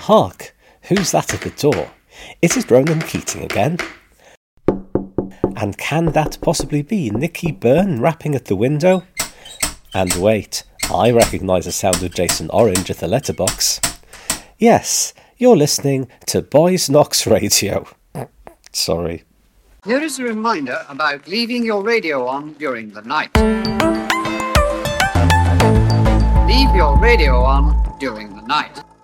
Hark! Who's that at the door? Is it Ronan Keating again? And can that possibly be Nicky Byrne rapping at the window? And wait, I recognise the sound of Jason Orange at the letterbox. Yes, you're listening to Boys Knox Radio. Sorry. Here is a reminder about leaving your radio on during the night. Leave your radio on during the night.